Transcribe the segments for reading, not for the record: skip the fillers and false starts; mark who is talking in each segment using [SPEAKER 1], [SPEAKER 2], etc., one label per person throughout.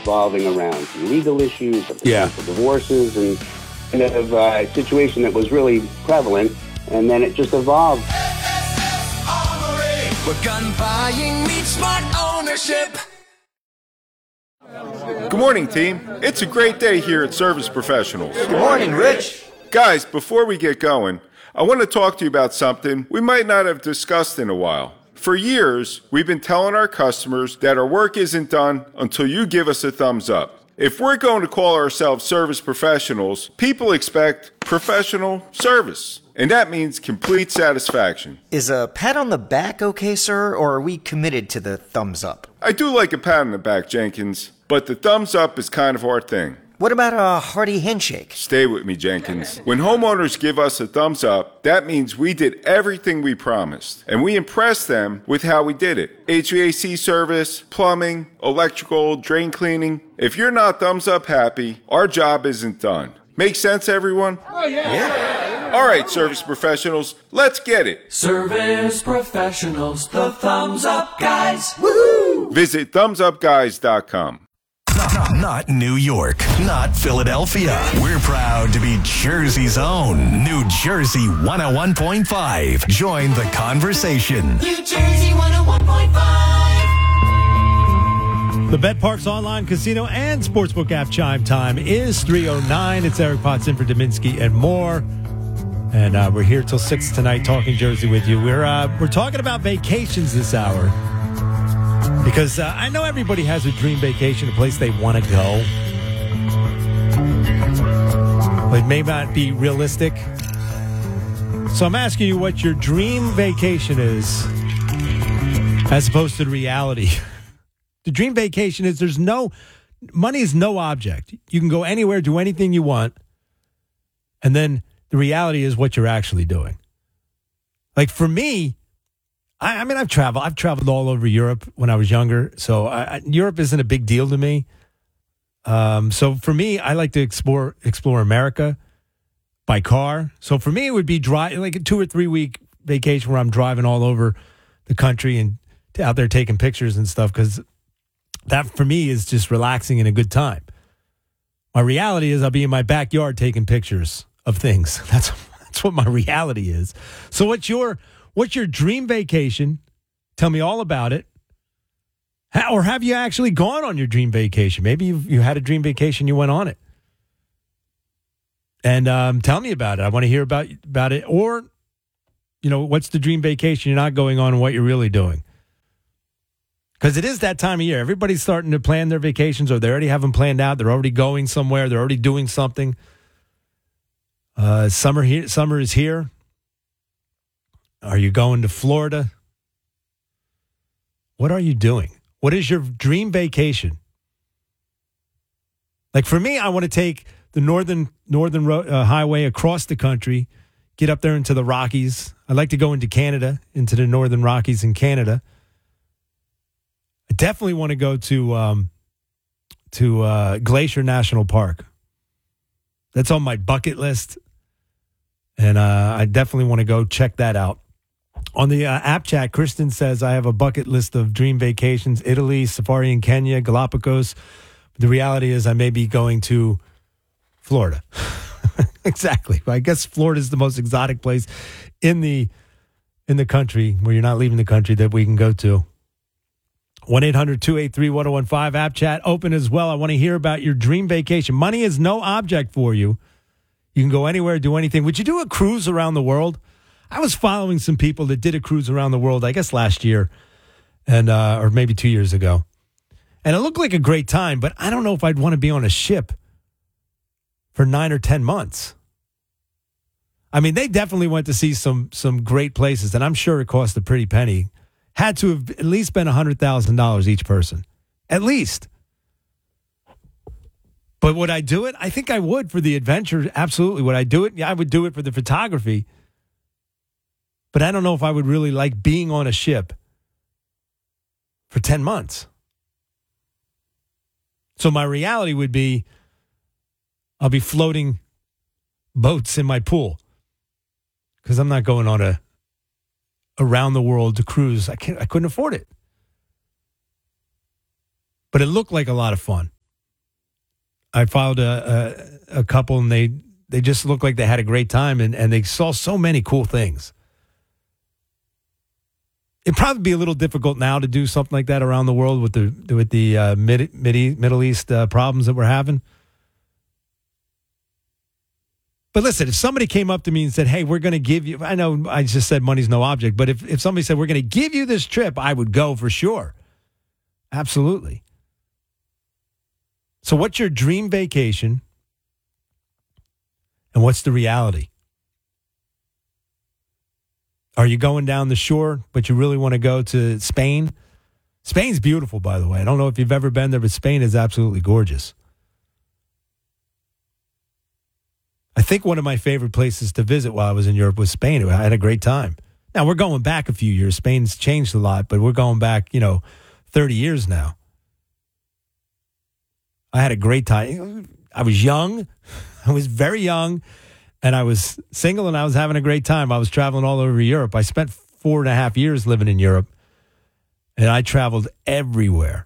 [SPEAKER 1] revolving around legal issues, of potential divorces, and kind of a situation that was really prevalent, and then it just evolved.
[SPEAKER 2] Where gun buying meets smart ownership.
[SPEAKER 3] Good morning, team. It's a great day here at Service Professionals.
[SPEAKER 4] Good morning, Rich.
[SPEAKER 3] Guys, before we get going, I want to talk to you about something we might not have discussed in a while. For years, we've been telling our customers that our work isn't done until you give us a thumbs up. If we're going to call ourselves service professionals, people expect professional service, and that means complete satisfaction.
[SPEAKER 4] Is a pat on the back okay, sir, or are we committed to the thumbs up?
[SPEAKER 3] I do like a pat on the back, Jenkins, but the thumbs up is kind of our thing.
[SPEAKER 4] What about a hearty handshake?
[SPEAKER 3] Stay with me, Jenkins. When homeowners give us a thumbs up, that means we did everything we promised. And we impressed them with how we did it. HVAC service, plumbing, electrical, drain cleaning. If you're not thumbs up happy, our job isn't done. Make sense, everyone?
[SPEAKER 2] Oh, yeah.
[SPEAKER 3] All right, service professionals, let's get it.
[SPEAKER 2] Service professionals, the thumbs up guys. Woohoo!
[SPEAKER 3] Visit thumbsupguys.com.
[SPEAKER 5] Not New York, not Philadelphia. We're proud to be Jersey's own New Jersey 101.5. Join the conversation.
[SPEAKER 2] New Jersey 101.5.
[SPEAKER 6] The BetParks online casino and sportsbook app chime time is 3:09. It's Eric Potts in for Dominski and more. And we're here till 6 tonight talking Jersey with you. We're talking about vacations this hour. Because I know everybody has a dream vacation, a place they want to go. But it may not be realistic. So I'm asking you what your dream vacation is as opposed to the reality. The dream vacation is money is no object. You can go anywhere, do anything you want. And then the reality is what you're actually doing. Like for me, I mean, I've traveled all over Europe when I was younger, so Europe isn't a big deal to me. So for me, I like to explore America by car. So for me, it would be like a 2 or 3 week vacation where I'm driving all over the country and out there taking pictures and stuff, because that for me is just relaxing and a good time. My reality is I'll be in my backyard taking pictures of things. That's what my reality is. So what's your dream vacation? Tell me all about it. Or have you actually gone on your dream vacation? Maybe you had a dream vacation, you went on it. And tell me about it. I want to hear about it. Or, what's the dream vacation you're not going on and what you're really doing? Because it is that time of year. Everybody's starting to plan their vacations, or they already have them planned out. They're already going somewhere. They're already doing something. Summer is here. Are you going to Florida? What are you doing? What is your dream vacation? Like for me, I want to take the northern highway across the country, get up there into the Rockies. I'd like to go into Canada, into the northern Rockies in Canada. I definitely want to go to Glacier National Park. That's on my bucket list, and I definitely want to go check that out. On the app chat, Kristen says, I have a bucket list of dream vacations: Italy, safari in Kenya, Galapagos. The reality is I may be going to Florida. Exactly. I guess Florida is the most exotic place in the country where you're not leaving the country that we can go to. 1-800-283-1015 app chat open as well. I want to hear about your dream vacation. Money is no object for you. You can go anywhere, do anything. Would you do a cruise around the world? I was following some people that did a cruise around the world, I guess last year, and or maybe 2 years ago. And it looked like a great time, but I don't know if I'd want to be on a ship for 9 or 10 months. I mean, they definitely went to see some great places, and I'm sure it cost a pretty penny. Had to have at least been $100,000 each person. At least. But would I do it? I think I would for the adventure. Absolutely. Would I do it? Yeah, I would do it for the photography. But I don't know if I would really like being on a ship for 10 months. So my reality would be I'll be floating boats in my pool because I'm not going on a around the world to cruise. I couldn't afford it. But it looked like a lot of fun. I followed a couple, and they just looked like they had a great time, and they saw so many cool things. It'd probably be a little difficult now to do something like that around the world with the Middle East problems that we're having. But listen, if somebody came up to me and said, hey, we're going to give you, I know I just said money's no object, but if somebody said, we're going to give you this trip, I would go for sure. Absolutely. So what's your dream vacation? And what's the reality? Are you going down the shore, but you really want to go to Spain? Spain's beautiful, by the way. I don't know if you've ever been there, but Spain is absolutely gorgeous. I think one of my favorite places to visit while I was in Europe was Spain. I had a great time. Now, we're going back a few years. Spain's changed a lot, but we're going back, 30 years now. I had a great time. I was young. I was very young, and I was single, and I was having a great time. I was traveling all over Europe. I spent 4.5 years living in Europe, and I traveled everywhere.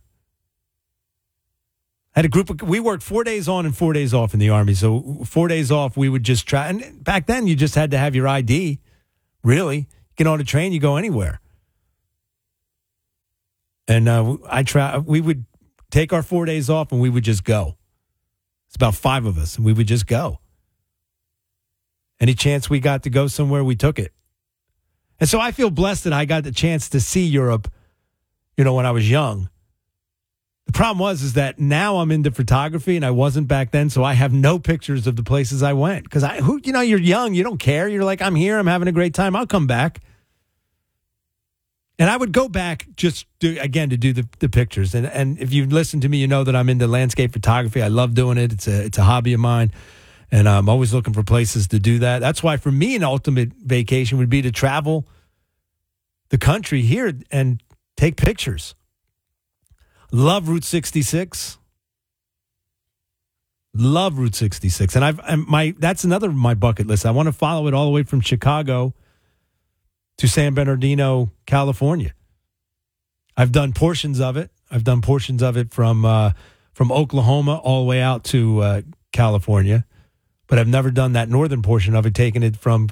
[SPEAKER 6] I had a group we worked 4 days on and 4 days off in the Army. So 4 days off, we would just try. And back then, you just had to have your ID. Really. Get on a train, you go anywhere. And we would take our 4 days off, and we would just go. It's about 5 of us, and we would just go. Any chance we got to go somewhere, we took it. And so I feel blessed that I got the chance to see Europe, when I was young. The problem is that now I'm into photography, and I wasn't back then, so I have no pictures of the places I went. Because you're young, you don't care. You're like, I'm here, I'm having a great time, I'll come back. And I would go back just to do the pictures. And if you've listened to me, you know that I'm into landscape photography. I love doing it. It's a hobby of mine, and I'm always looking for places to do that. That's why for me, an ultimate vacation would be to travel the country here and take pictures. Love Route 66. Love Route 66. And that's another of my bucket list. I want to follow it all the way from Chicago to San Bernardino, California. I've done portions of it. I've done portions of it from Oklahoma all the way out to California. But I've never done that northern portion of it, taking it from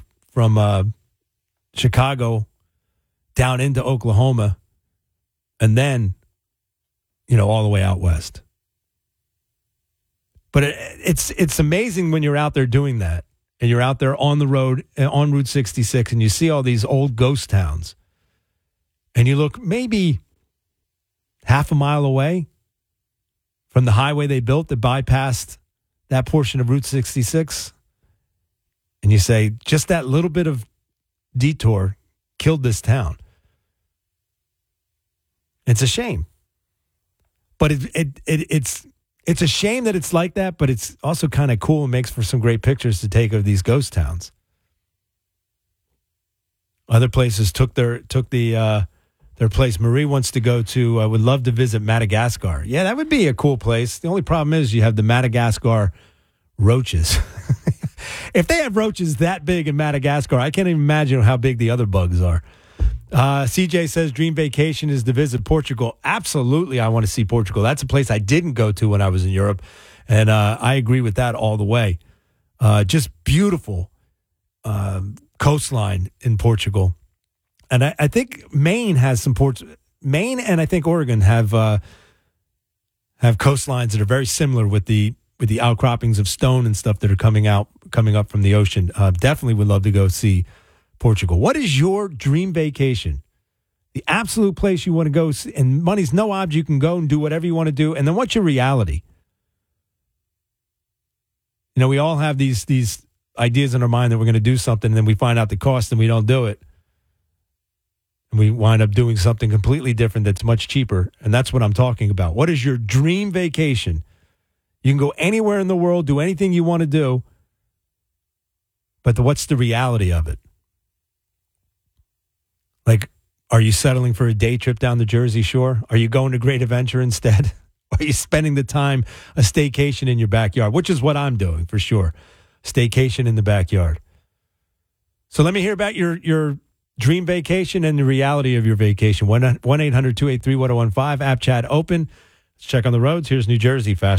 [SPEAKER 6] Chicago down into Oklahoma and then all the way out west. But it's amazing when you're out there doing that, and you're out there on the road, on Route 66, and you see all these old ghost towns, and you look maybe half a mile away from the highway they built that bypassed that portion of Route 66, and you say, just that little bit of detour killed this town. It's a shame. But it's a shame that it's like that, but it's also kind of cool and makes for some great pictures to take of these ghost towns. Other places took their place. Marie wants to go to, would love to visit Madagascar. Yeah, that would be a cool place. The only problem is you have the Madagascar roaches. If they have roaches that big in Madagascar, I can't even imagine how big the other bugs are. CJ says dream vacation is to visit Portugal. Absolutely, I want to see Portugal. That's a place I didn't go to when I was in Europe, and I agree with that all the way. Just beautiful coastline in Portugal, and I think Maine has some ports. Maine and I think Oregon have coastlines that are very similar with the outcroppings of stone and stuff that are coming up from the ocean. Definitely would love to go see Portugal. What is your dream vacation? The absolute place you want to go, and money's no object. You can go and do whatever you want to do. And then what's your reality? We all have these ideas in our mind that we're going to do something, and then we find out the cost and we don't do it. And we wind up doing something completely different that's much cheaper. And that's what I'm talking about. What is your dream vacation? You can go anywhere in the world, do anything you want to do. But what's the reality of it? Like, are you settling for a day trip down the Jersey Shore? Are you going to Great Adventure instead? Are you spending the time a staycation in your backyard, which is what I'm doing for sure. Staycation in the backyard. So let me hear about your dream vacation and the reality of your vacation. 1-800-283-1015, app chat open. Let's check on the roads. Here's New Jersey Fast.